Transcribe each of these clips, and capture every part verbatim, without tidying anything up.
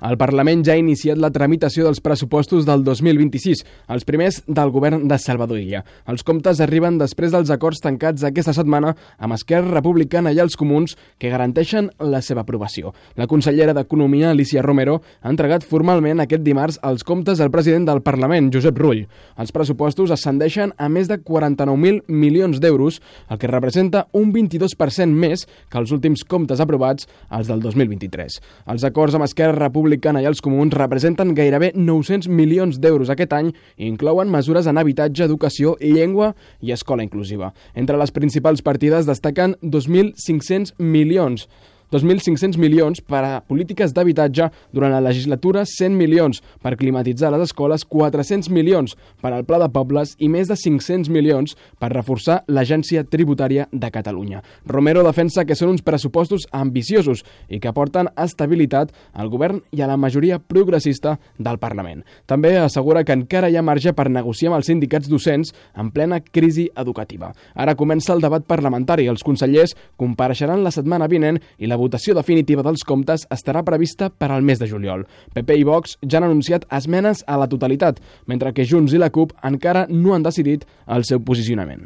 El Parlament ja ha iniciat la tramitació dels pressupostos del dos mil vint-i-sis, els primers del govern de Salvador Illa. Els comptes arriben després dels acords tancats aquesta setmana amb Esquerra Republicana i els Comuns que garanteixen la seva aprovació. La consellera d'Economia, Alícia Romero, ha entregat formalment aquest dimarts els comptes al president del Parlament, Josep Rull. Els pressupostos ascendeixen a més de quaranta-nou mil milions d'euros, el que representa un vint-i-dos per cent més que els últims comptes aprovats, els del dos mil vint-i-tres. Els acords amb Esquerra Republicana i els Comuns representen gairebé nou-cents milions d'euros aquest any i inclouen mesures en habitatge, educació, llengua i escola inclusiva. Entre les principals partides destaquen dos mil cinc-cents milions dos mil cinc-cents milions per a polítiques d'habitatge durant la legislatura, cent milions per climatitzar les escoles, quatre-cents milions per al Pla de Pobles i més de cinc-cents milions per reforçar l'Agència Tributària de Catalunya. Romero defensa que són uns pressupostos ambiciosos i que aporten estabilitat al govern i a la majoria progressista del Parlament. També assegura que encara hi ha marge per negociar amb els sindicats docents en plena crisi educativa. Ara comença el debat parlamentari. Els consellers compareixeran la setmana vinent i la votació definitiva dels comptes estarà prevista per al mes de juliol. P P i Vox ja han anunciat esmenes a la totalitat, mentre que Junts i la CUP encara no han decidit el seu posicionament.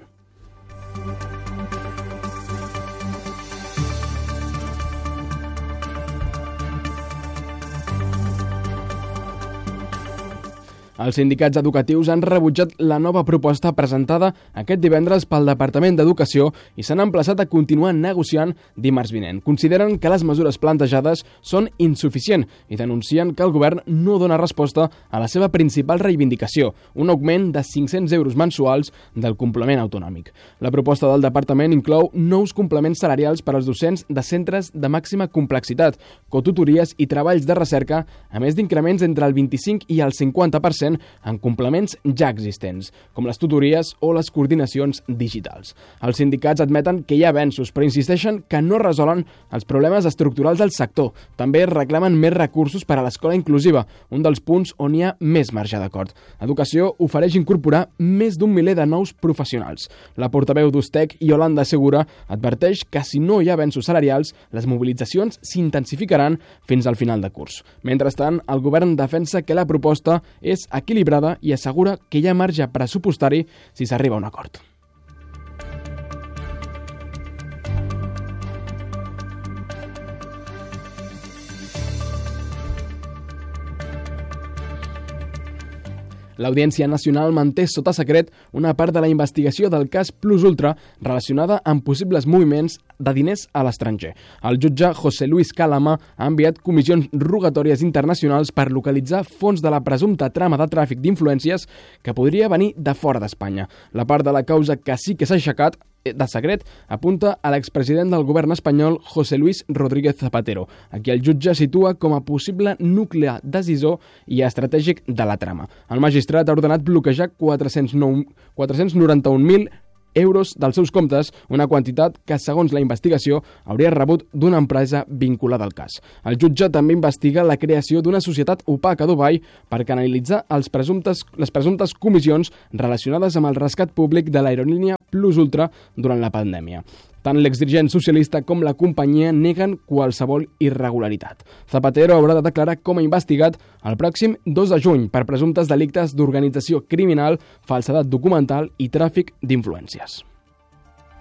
Els sindicats educatius han rebutjat la nova proposta presentada aquest divendres pel Departament d'Educació i s'han emplaçat a continuar negociant dimarts vinent. Consideren que les mesures plantejades són insuficients i denuncien que el govern no dona resposta a la seva principal reivindicació, un augment de cinc-cents euros mensuals del complement autonòmic. La proposta del departament inclou nous complements salarials per als docents de centres de màxima complexitat, cotutories i treballs de recerca, a més d'increments entre el vint-i-cinc i el cinquanta per cent en complements ja existents, com les tutories o les coordinacions digitals. Els sindicats admeten que hi ha avenços, però insisteixen que no resolen els problemes estructurals del sector. També reclamen més recursos per a l'escola inclusiva, un dels punts on hi ha més marge d'acord. Educació ofereix incorporar més d'un miler de nous professionals. La portaveu d'Ustec, Yolanda Segura, adverteix que si no hi ha avenços salarials, les mobilitzacions s'intensificaran fins al final de curs. Mentrestant, el govern defensa que la proposta és equilibrada i assegura que hi ha marge pressupostari si s'arriba a un acord. L'Audiència Nacional manté sota secret una part de la investigació del cas Plus Ultra relacionada amb possibles moviments de diners a l'estranger. El jutge José Luis Calama ha enviat comissions rogatòries internacionals per localitzar fons de la presumpta trama de tràfic d'influències que podria venir de fora d'Espanya. La part de la causa que sí que s'ha aixecat de secret apunta a l'expresident del govern espanyol José Luis Rodríguez Zapatero, a qui el jutge situa com a possible nucli decisor i estratègic de la trama. El magistrat ha ordenat bloquejar quatre-cents noranta-un mil euros dels seus comptes, una quantitat que, segons la investigació, hauria rebut d'una empresa vinculada al cas. El jutge també investiga la creació d'una societat opaca a Dubai per canalitzar els presumptes, les presumptes comissions relacionades amb el rescat públic de l'aerolínia Plus Ultra durant la pandèmia. Tant l'exdirigent socialista com la companyia neguen qualsevol irregularitat. Zapatero haurà de declarar com a investigat el pròxim dos de juny per presumptes delictes d'organització criminal, falsedat documental i tràfic d'influències.